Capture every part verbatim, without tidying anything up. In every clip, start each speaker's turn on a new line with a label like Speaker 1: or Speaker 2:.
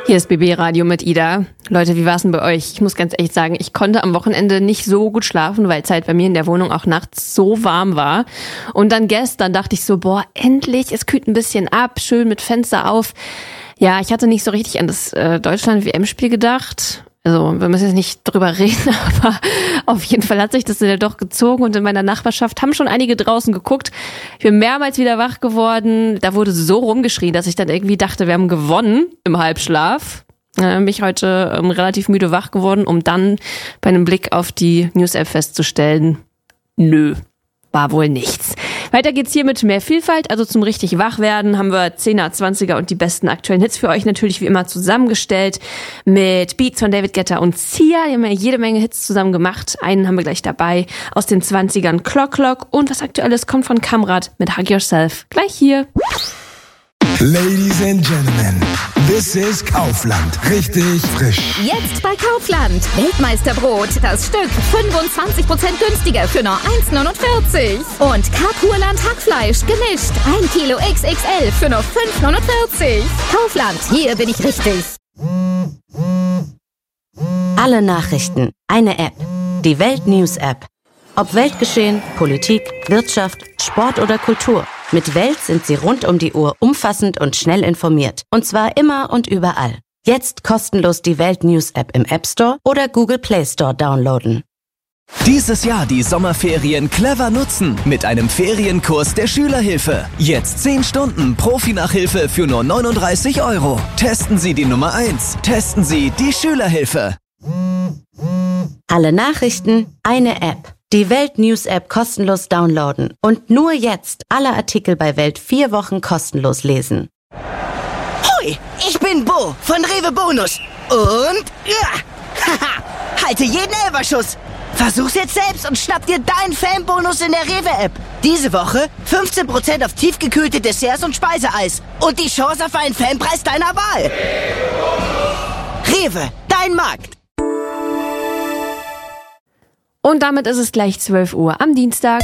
Speaker 1: Hier ist B B Radio mit Ida. Leute, wie war's denn bei euch? Ich muss ganz ehrlich sagen, ich konnte am Wochenende nicht so gut schlafen, weil es halt bei mir in der Wohnung auch nachts so warm war. Und dann gestern dachte ich so, boah, endlich, es kühlt ein bisschen ab, schön mit Fenster auf. Ja, ich hatte nicht so richtig an das äh, Deutschland-W M-Spiel gedacht. Also wir müssen jetzt nicht drüber reden, aber auf jeden Fall hat sich das ja doch gezogen und in meiner Nachbarschaft haben schon einige draußen geguckt. Ich bin mehrmals wieder wach geworden. Da wurde so rumgeschrien, dass ich dann irgendwie dachte, wir haben gewonnen im Halbschlaf. Äh, mich heute ähm, relativ müde wach geworden, um dann bei einem Blick auf die News-App festzustellen, nö, war wohl nichts. Weiter geht's hier mit mehr Vielfalt, also zum richtig Wachwerden haben wir zehner, zwanziger und die besten aktuellen Hits für euch natürlich wie immer zusammengestellt mit Beats von David Guetta und Sia. Die haben ja jede Menge Hits zusammen gemacht. Einen haben wir gleich dabei aus den zwanzigern, Clock Clock, und was Aktuelles kommt von Kamrat mit Hug Yourself. Gleich hier.
Speaker 2: Ladies and Gentlemen, this is Kaufland. Richtig frisch.
Speaker 3: Jetzt bei Kaufland. Weltmeisterbrot. Das Stück fünfundzwanzig Prozent günstiger für nur eins neunundvierzig. Und Kapurland Hackfleisch gemischt. ein Kilo X X L für nur fünf neunundvierzig. Kaufland, hier bin ich richtig.
Speaker 4: Alle Nachrichten. Eine App. Die Welt News App. Ob Weltgeschehen, Politik, Wirtschaft, Sport oder Kultur. Mit Welt sind Sie rund um die Uhr umfassend und schnell informiert. Und zwar immer und überall. Jetzt kostenlos die Welt News App im App Store oder Google Play Store downloaden.
Speaker 5: Dieses Jahr die Sommerferien clever nutzen mit einem Ferienkurs der Schülerhilfe. Jetzt zehn Stunden Profi-Nachhilfe für nur neununddreißig Euro. Testen Sie die Nummer eins. Testen Sie die Schülerhilfe.
Speaker 4: Alle Nachrichten, eine App. Die Welt News App kostenlos downloaden und nur jetzt alle Artikel bei Welt vier Wochen kostenlos lesen.
Speaker 6: Hoi, ich bin Bo von Rewe Bonus und ja, haha, halte jeden Elferschuss. Versuch's jetzt selbst und schnapp dir deinen Fanbonus in der Rewe-App. Diese Woche fünfzehn Prozent auf tiefgekühlte Desserts und Speiseeis und die Chance auf einen Fanpreis deiner Wahl. Rewe, dein Markt.
Speaker 1: Und damit ist es gleich zwölf Uhr am Dienstag.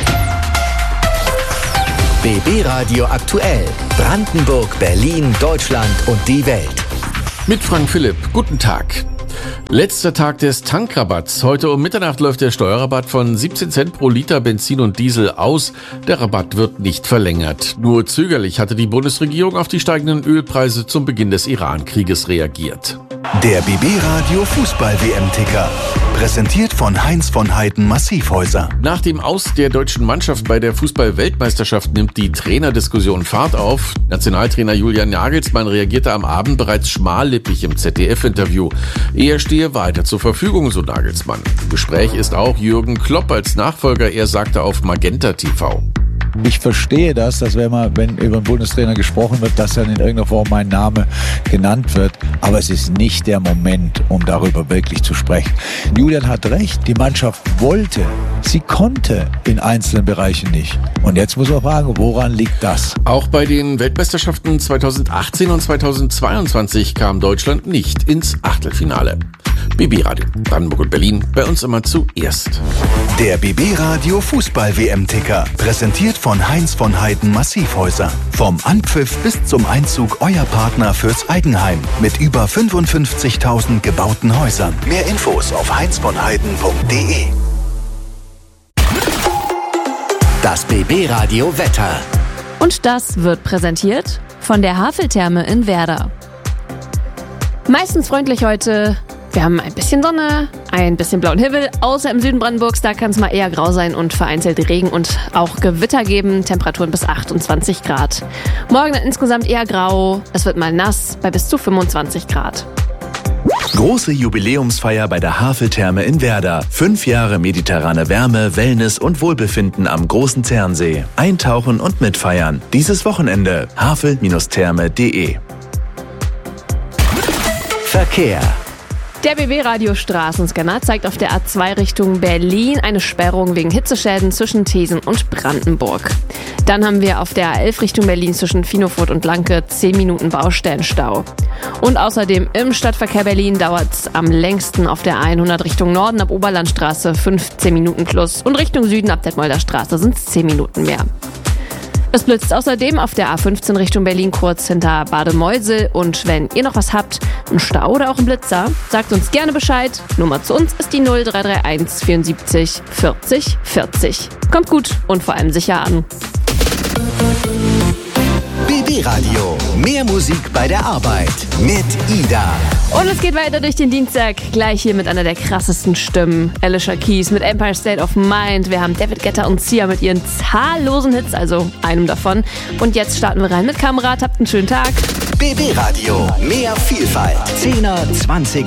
Speaker 7: B B Radio aktuell. Brandenburg, Berlin, Deutschland und die Welt.
Speaker 8: Mit Frank Philipp. Guten Tag. Letzter Tag des Tankrabatts. Heute um Mitternacht läuft der Steuerrabatt von siebzehn Cent pro Liter Benzin und Diesel aus. Der Rabatt wird nicht verlängert. Nur zögerlich hatte die Bundesregierung auf die steigenden Ölpreise zum Beginn des Iran-Krieges reagiert.
Speaker 2: Der B B Radio Fußball-W M-Ticker. Präsentiert von Heinz von Heiden Massivhäuser.
Speaker 8: Nach dem Aus der deutschen Mannschaft bei der Fußball-Weltmeisterschaft nimmt die Trainerdiskussion Fahrt auf. Nationaltrainer Julian Nagelsmann reagierte am Abend bereits schmallippig im Z D F-Interview. Er stehe weiter zur Verfügung, so Nagelsmann. Im Gespräch ist auch Jürgen Klopp als Nachfolger. Er sagte auf Magenta T V.
Speaker 9: Ich verstehe das, dass wenn man, wenn über einen Bundestrainer gesprochen wird, dass dann in irgendeiner Form mein Name genannt wird. Aber es ist nicht der Moment, um darüber wirklich zu sprechen. Julian hat recht, die Mannschaft wollte, sie konnte in einzelnen Bereichen nicht. Und jetzt muss man fragen, woran liegt das?
Speaker 8: Auch bei den Weltmeisterschaften zweitausendachtzehn und zweitausendzweiundzwanzig kam Deutschland nicht ins Achtelfinale. B B Radio, Brandenburg und Berlin, bei uns immer zuerst.
Speaker 2: Der B B Radio Fußball-W M-Ticker. Präsentiert von Heinz von Heiden Massivhäuser. Vom Anpfiff bis zum Einzug euer Partner fürs Eigenheim. Mit über fünfundfünfzigtausend gebauten Häusern. Mehr Infos auf heinz von heiden punkt de.
Speaker 7: Das B B Radio Wetter.
Speaker 1: Und das wird präsentiert von der Haveltherme in Werder. Meistens freundlich heute. Wir haben ein bisschen Sonne, ein bisschen blauen Himmel, außer im Süden Brandenburgs, da kann es mal eher grau sein und vereinzelt Regen und auch Gewitter geben, Temperaturen bis achtundzwanzig Grad. Morgen dann insgesamt eher grau, es wird mal nass bei bis zu fünfundzwanzig Grad.
Speaker 10: Große Jubiläumsfeier bei der Haveltherme in Werder. Fünf Jahre mediterrane Wärme, Wellness und Wohlbefinden am Großen Zernsee. Eintauchen und mitfeiern. Dieses Wochenende havel Bindestrich therme punkt de.
Speaker 7: Verkehr.
Speaker 1: Der B B-Radio Straßenscanner zeigt auf der A zwei Richtung Berlin eine Sperrung wegen Hitzeschäden zwischen Thesen und Brandenburg. Dann haben wir auf der A elf Richtung Berlin zwischen Finofurt und Lanke zehn Minuten Baustellenstau. Und außerdem im Stadtverkehr Berlin dauert es am längsten auf der A hundert Richtung Norden ab Oberlandstraße fünfzehn Minuten plus und Richtung Süden ab Detmolder Straße sind es zehn Minuten mehr. Es blitzt außerdem auf der A fünfzehn Richtung Berlin kurz hinter Bade-Meusel. Und wenn ihr noch was habt, einen Stau oder auch einen Blitzer, sagt uns gerne Bescheid. Nummer zu uns ist die null drei drei eins vierundsiebzig vierzig vierzig. Kommt gut und vor allem sicher an.
Speaker 7: B B Radio. Mehr Musik bei der Arbeit mit Ida.
Speaker 1: Und es geht weiter durch den Dienstag. Gleich hier mit einer der krassesten Stimmen. Alicia Keys mit Empire State of Mind. Wir haben David Guetta und Sia mit ihren zahllosen Hits, also einem davon. Und jetzt starten wir rein mit Kamerad. Habt einen schönen Tag.
Speaker 7: B B Radio. Mehr Vielfalt. Zehner, Zwanziger.